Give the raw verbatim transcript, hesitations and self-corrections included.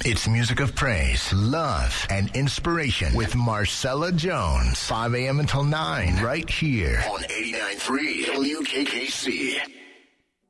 It's music of praise, love, and inspiration with Marcella Jones. five a.m. until nine, right here on eighty-nine point three W K K C.